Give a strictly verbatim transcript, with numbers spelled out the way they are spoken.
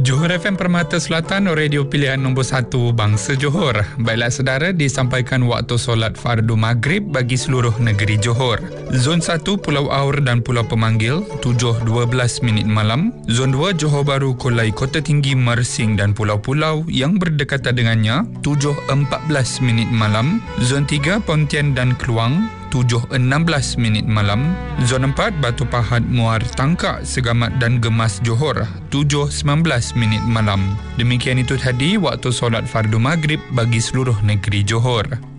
Johor F M Permata Selatan, radio pilihan nombor satu Bangsa Johor. Baiklah saudara, disampaikan waktu solat fardu maghrib bagi seluruh negeri Johor. Zon satu Pulau Aur dan Pulau Pemanggil tujuh dua belas minit malam. Zon dua Johor Bahru, Kolai, Kota Tinggi, Mersing dan pulau-pulau yang berdekatan dengannya tujuh empat belas minit malam. Zon tiga Pontian dan Keluang tujuh enam belas minit malam. Zon empat Batu Pahat, Muar, Tangkak, Segamat dan Gemas Johor tujuh sembilan belas minit malam. Demikian itu tadi waktu solat fardu maghrib bagi seluruh negeri Johor.